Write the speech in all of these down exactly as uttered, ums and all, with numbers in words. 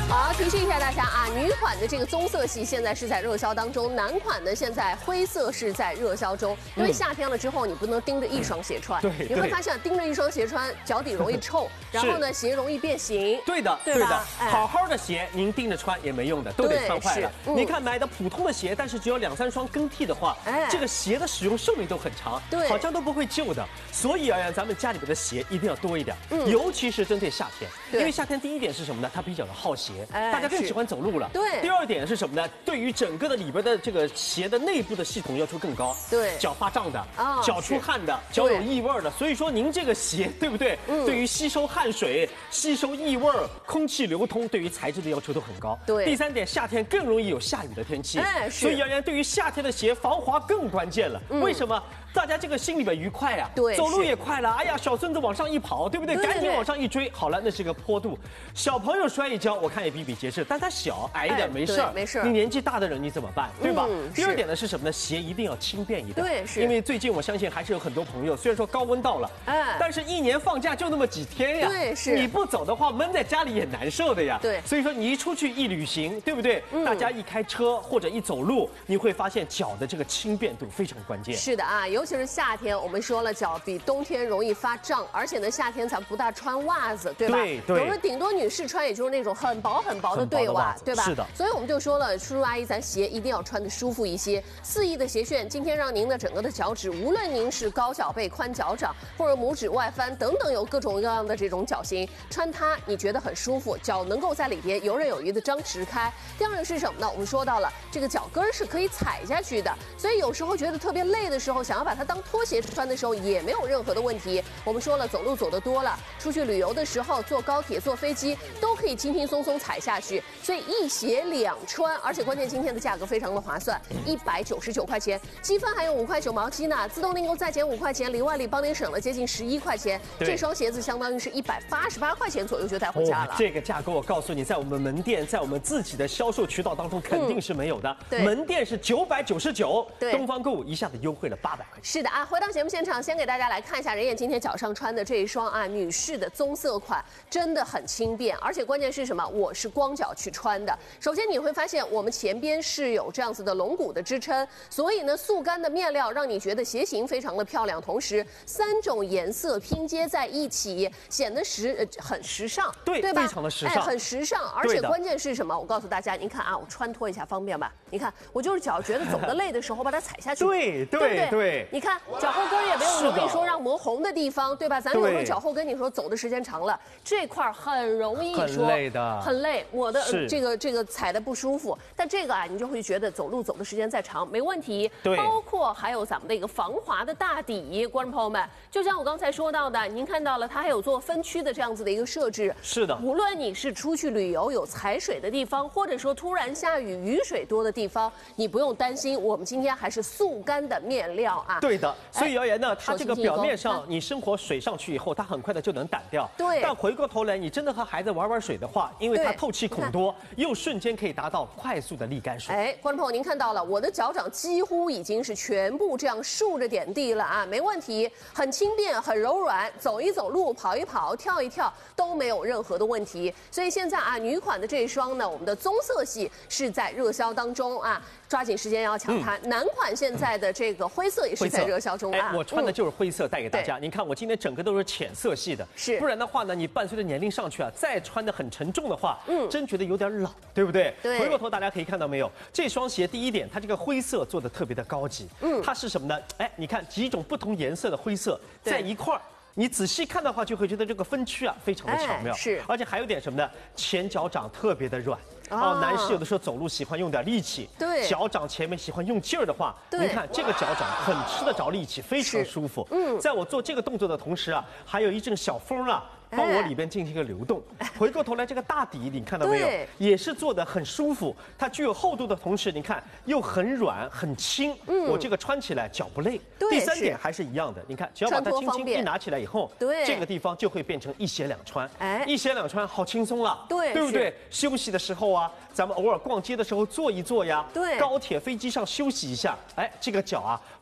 好，提示一下大家啊，女款的这个棕色系现在是在热销当中，男款呢现在灰色是在热销中。因为夏天了之后，你不能盯着一双鞋穿， 对， 你会发现盯着一双鞋穿，脚底容易臭，然后呢鞋容易变形。 对的，对的，好好的鞋您盯着穿也没用的，都得穿坏了。你看买的普通的鞋，但是只有两三双更替的话，这个鞋的使用寿命都很长，对，好像都不会旧的。所以而言，咱们家里面的鞋一定要多一点，尤其是针对夏天，因为夏天第一点是什么呢？它比较的耗鞋，大家更喜欢走路了。对。第二点是什么呢？对于整个的里边的这个鞋的内部的系统要求更高。对。脚发胀的，脚出汗的，脚有异味的，所以说您这个鞋对不对？对于吸收汗水、吸收异味、空气流通，对于材质的要求都很高。对。第三点，夏天更容易有下雨的天气，所以而言，对于夏天的鞋防滑更关键了。为什么？大家这个心里边愉快呀，对，走路也快了。哎呀，小孙子往上一跑，对不对？赶紧往上一追，好了，那是个坡度。小朋友摔一跤，我看也比比皆是，但他小矮一点没事儿，没事。你年纪大的人你怎么办，对吧？第二点呢是什么呢？鞋一定要轻便一点，对，是。因为最近我相信还是有很多朋友，虽然说高温到了，哎，但是一年放假就那么几天呀，对，是。你不走的话，闷在家里也难受的呀，对。所以说你一出去一旅行，对不对？大家一开车或者一走路，你会发现脚的这个轻便度非常关键。是的啊，尤其是夏天，我们说了，脚比冬天容易发胀，而且呢，夏天咱不大穿袜子，对吧？对对。有时候顶多女士穿，也就是那种很薄很薄的对袜，对吧？是的。所以我们就说了，叔叔阿姨，咱鞋一定要穿得舒服一些。四翼的鞋楦，今天让您的整个的脚趾，无论您是高脚背、宽脚掌，或者拇指外翻等等，有各种各样的这种脚型，穿它你觉得很舒服，脚能够在里边游刃有余的张弛开。第二个是什么呢？我们说到了，这个脚跟是可以踩下去的，所以有时候觉得特别累的时候，想要把它当拖鞋穿的时候也没有任何的问题。我们说了，走路走得多了，出去旅游的时候，坐高铁、坐飞机都可以轻轻松松踩下去。所以一鞋两穿，而且关键今天的价格非常的划算，一百九十九块钱，积分还有五块九毛七呢，自动订购再减五块钱，里外里帮您省了接近十一块钱。这双鞋子相当于是一百八十八块钱左右就带回家了。这个价格我告诉你，在我们门店，在我们自己的销售渠道当中肯定是没有的。嗯、门店是九百九十九，东方购物一下子优惠了八百块钱。是的啊，回到节目现场，先给大家来看一下任燕今天脚上穿的这一双啊女士的棕色款，真的很轻便，而且关键是什么？我是光脚去穿的。首先你会发现我们前边是有这样子的龙骨的支撑，所以呢速干的面料让你觉得鞋型非常的漂亮，同时三种颜色拼接在一起，显得时、呃、很时尚，对对吧？非常的时尚，哎，很时尚。而且关键是什么？我告诉大家，您看啊，我穿脱一下方便吧？你看，我就是脚觉得走得累的时候，把它踩下去，对对对对。你看脚后跟也没有容易说让磨红的地方，对吧？咱有时候脚后跟你说走的时间长了，这块很容易说很累的，很累，我的这个这个踩的不舒服。但这个啊，你就会觉得走路走的时间再长没问题。对，包括还有咱们的一个防滑的大底，观众朋友们，就像我刚才说到的，您看到了，它还有做分区的这样子的一个设置。是的，无论你是出去旅游有踩水的地方，或者说突然下雨雨水多的地方，你不用担心，我们今天还是速干的面料啊。对的，所以而言呢，它这个表面上你生活水上去以后，它很快的就能掸掉。对。但回过头来，你真的和孩子玩玩水的话，因为它透气孔多，又瞬间可以达到快速的沥干水。哎，观众朋友，您看到了，我的脚掌几乎已经是全部这样竖着点地了啊，没问题，很轻便，很柔软，走一走路，跑一跑，跳一跳都没有任何的问题。所以现在啊，女款的这一双呢，我们的棕色系是在热销当中啊，抓紧时间要抢它。嗯、男款现在的这个灰色也是在热销中啊。哎，我穿的就是灰色，带给大家。您看我今天整个都是浅色系的，是，不然的话呢，你伴随着年龄上去啊，再穿的很沉重的话，嗯，真觉得有点老，对不对？对。回过头大家可以看到没有，这双鞋第一点，它这个灰色做的特别的高级，嗯，它是什么呢？哎，你看几种不同颜色的灰色在一块儿。你仔细看的话，就会觉得这个分区啊非常的巧妙，是，而且还有点什么呢？前脚掌特别的软。哦，男士有的时候走路喜欢用点力气，对，脚掌前面喜欢用劲儿的话，您看这个脚掌很吃得着力气，非常舒服。嗯，在我做这个动作的同时啊，还有一阵小风啊。帮我里边进行一个流动，回过头来这个大底你看到没有，也是做的很舒服，它具有厚度的同时，你看又很软很轻，嗯，我这个穿起来脚不累。第三点还是一样的，你看只要把它轻轻一拿起来以后，对，这个地方就会变成一鞋两穿，哎，一鞋两穿好轻松了，对，对不对？休息的时候啊，咱们偶尔逛街的时候坐一坐呀，对，高铁飞机上休息一下，哎，这个脚啊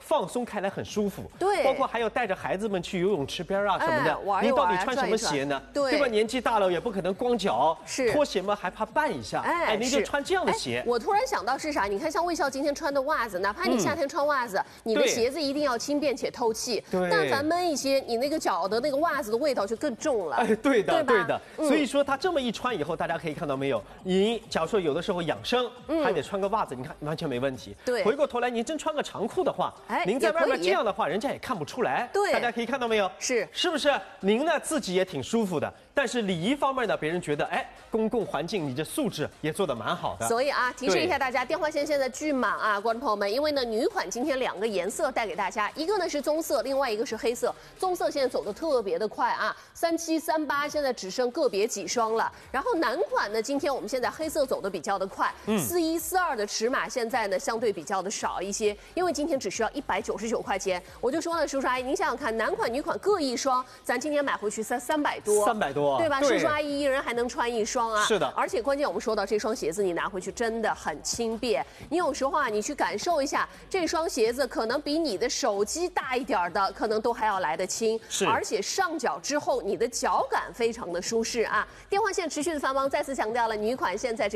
放松开来很舒服。 对， 包括还有带着孩子们去游泳池边啊什么的，哎、你到底穿什么鞋呢？ 对， 对吧？年纪大了也不可能光脚， 是拖鞋嘛还怕绊一下，哎，您就穿这样的鞋。 我突然想到是啥？你看像卫校今天穿的袜子，哪怕你夏天穿袜子，嗯、你的鞋子一定要轻便且透气。 对， 但凡闷一些，你那个脚的那个袜子的味道就更重了。 哎，对的， 对的。所以说它这么一穿以后，大家可以看到没有？你假如说有的时候养生，嗯、还得穿个袜子，你看完全没问题。 对， 回过头来您真穿个长裤的话，哎，您在外面这样的话，人家也看不出来。 对， 大家可以看到没有？ 是， 是不是？您呢自己也挺舒服的，但是礼仪方面呢，别人觉得哎，公共环境你这素质也做得蛮好的。 所以啊，提示一下大家，电话线现在巨满啊，观众朋友们，因为呢女款今天两个颜色带给大家，一个呢是棕色，另外一个是黑色。棕色现在走得特别的快啊，三七三八现在只剩个别几双了。然后男款呢，今天我们现在黑色走得比较的快，四一四二的尺码现在呢相对比较的少一些，因为今天只需要一百九十九块钱。我就说呢，叔叔阿姨，您想想看，男款女款各一双，咱今天买回去三三百多， 三百多， 对吧？叔叔阿姨一人还能穿一双啊。 是的， 而且关键我们说到这双鞋子，你拿回去真的很轻便。你有时候啊，你去感受一下，这双鞋子可能比你的手机大一点的，可能都还要来得轻。 是， 而且上脚之后，你的脚感非常的舒适啊。电话线持续的繁忙，再次强调了女款现在这。